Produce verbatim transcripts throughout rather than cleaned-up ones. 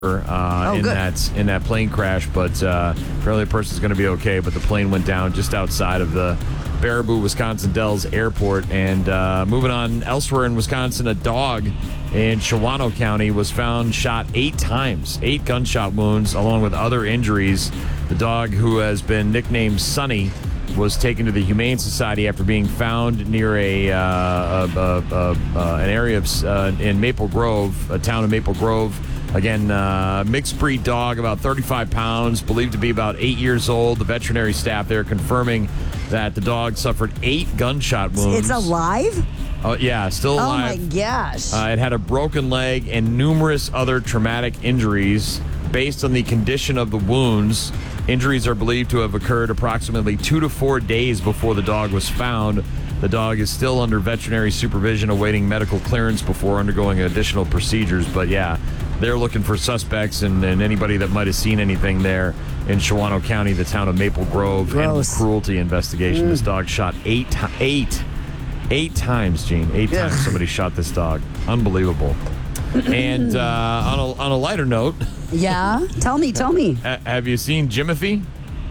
Uh, oh, in good. that in that plane crash, but uh, apparently the person's going to be okay. But the plane went down just outside of the Baraboo, Wisconsin Dells Airport. And uh, moving on elsewhere in Wisconsin, a dog in Shawano County was found shot eight times, eight gunshot wounds, along with other injuries. The dog, who has been nicknamed Sonny, was taken to the Humane Society after being found near a, uh, a, a, a, a an area of, uh, in Maple Grove, a town of Maple Grove. Again, uh, mixed breed dog, about thirty-five pounds, believed to be about eight years old. The veterinary staff there confirming that the dog suffered eight gunshot wounds. It's alive? Oh, yeah, still alive. Oh, my gosh. Uh, it had a broken leg and numerous other traumatic injuries. Based on the condition of the wounds, injuries are believed to have occurred approximately two to four days before the dog was found. The dog is still under veterinary supervision, awaiting medical clearance before undergoing additional procedures. But, yeah, they're looking for suspects and, and anybody that might have seen anything there in Shawano County, the town of Maple Grove. Gross. And cruelty investigation. Mm. This dog shot eight, eight, eight times, Gene. Eight yeah. times somebody shot this dog. Unbelievable. And uh, on, a, on a lighter note... Yeah? Tell me, tell me. Uh, have you seen Jimothy?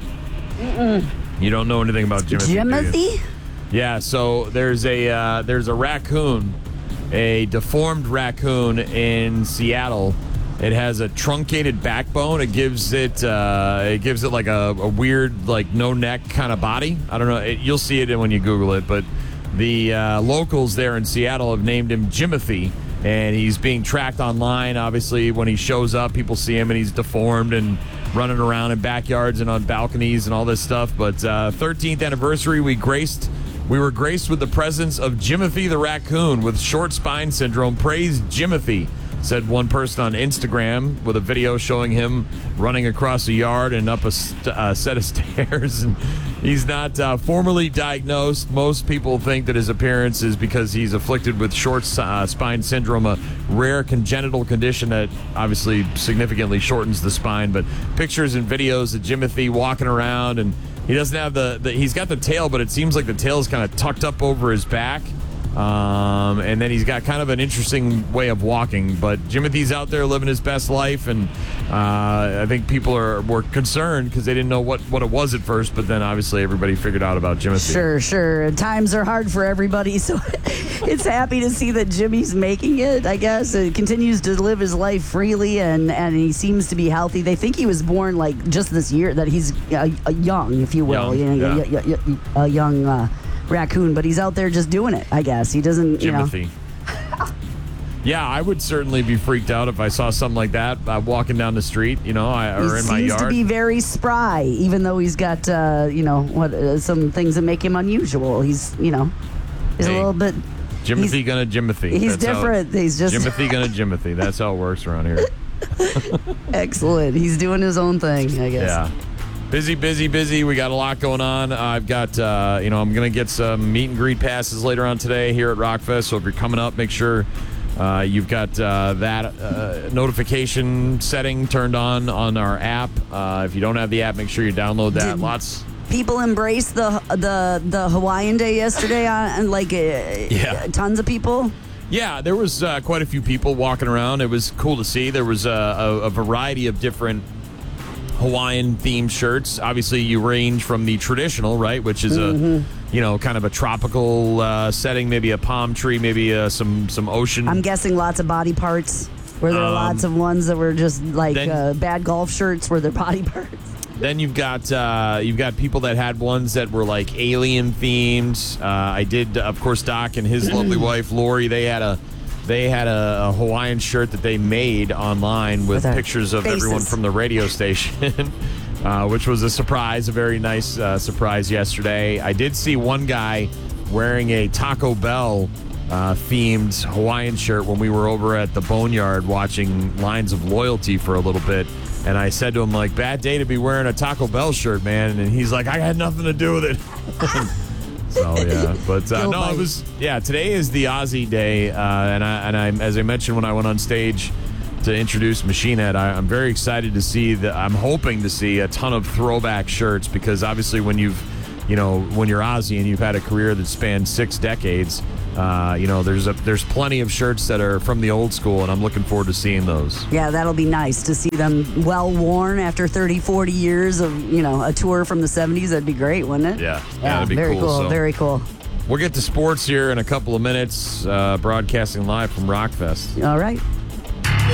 Mm-mm. You don't know anything about Jimothy, Jimothy? Yeah, so there's a uh, there's a raccoon, a deformed raccoon in Seattle. It has a truncated backbone. It gives it uh, it gives it like a, a weird like no neck kind of body. I don't know. It, you'll see it when you Google it. But the uh, locals there in Seattle have named him Jimothy, and he's being tracked online. Obviously, when he shows up, people see him, and he's deformed and running around in backyards and on balconies and all this stuff. But uh, thirteenth anniversary, we graced. We were graced with the presence of Jimothy the raccoon with short spine syndrome. Praise Jimothy, said one person on Instagram with a video showing him running across a yard and up a st- uh, set of stairs. And he's not uh, formally diagnosed. Most people think that his appearance is because he's afflicted with short uh, spine syndrome, a rare congenital condition that obviously significantly shortens the spine. But pictures and videos of Jimothy walking around, and he doesn't have the, the he's got the tail, but it seems like the tail is kind of tucked up over his back. Um, and then he's got kind of an interesting way of walking. But Jimothy's out there living his best life, and uh, I think people are were concerned because they didn't know what, what it was at first. But then obviously everybody figured out about Jimothy. Sure, sure. Times are hard for everybody, so it's happy to see that Jimmy's making it, I guess. It continues to live his life freely, and, and he seems to be healthy. They think he was born like just this year, that he's uh, young, if you will. Young, you know, yeah. y- y- y- a young uh, raccoon, but he's out there just doing it, I guess. He doesn't, you know. Jimothy. Yeah, I would certainly be freaked out if I saw something like that uh, walking down the street, you know, I, or he in my seems yard. to be very spry, even though he's got, uh, you know, what uh, some things that make him unusual. He's, you know, he's Hey, a little bit. Jimothy he's, gonna Jimothy. He's That's how- different. He's just Jimothy gonna Jimothy. That's how it works around here. excellent. He's doing his own thing, I guess. Yeah. Busy, busy, busy. We got a lot going on. Uh, I've got, uh, you know, I'm going to get some meet and greet passes later on today here at Rockfest. So if you're coming up, make sure uh, you've got uh, that uh, notification setting turned on on our app. Uh, if you don't have the app, make sure you download that. Did Lots. People embraced the the the Hawaiian Day yesterday, on, and like uh, Yeah. tons of people. Yeah, there was uh, quite a few people walking around. It was cool to see. There was a, a, a variety of different Hawaiian themed shirts. Obviously, you range from the traditional, right, which is mm-hmm. a, you know, kind of a tropical uh, setting, maybe a palm tree, maybe uh, some some ocean. I'm guessing lots of body parts. Were there Um, lots of ones that were just like then- uh, bad golf shirts? Were there body parts? Then you've got uh, you've got people that had ones that were like alien themed. Uh, I did, of course, Doc and his lovely wife Lori. They had a they had a, a Hawaiian shirt that they made online with, With our pictures of faces. everyone from the radio station, uh, which was a surprise, a very nice uh, surprise yesterday. I did see one guy wearing a Taco Bell uh, themed Hawaiian shirt when we were over at the Boneyard watching Lines of Loyalty for a little bit. And I said to him, like, bad day to be wearing a Taco Bell shirt, man. And he's like, I had nothing to do with it. So, yeah. But, uh, no, it was, yeah, today is the Aussie Day. Uh, and, I, and I, as I mentioned when I went on stage to introduce Machine Head, I, I'm very excited to see that. I'm hoping to see a ton of throwback shirts because obviously when you've you know, when you're Ozzy and you've had a career that spanned six decades, uh, you know, there's a, there's plenty of shirts that are from the old school, and I'm looking forward to seeing those. Yeah, that'll be nice to see them well worn after thirty, forty years of, you know, a tour from the seventies. That'd be great, wouldn't it? Yeah, yeah, that'd be very cool. cool. So Very cool. We'll get to sports here in a couple of minutes, uh, broadcasting live from Rockfest. All right.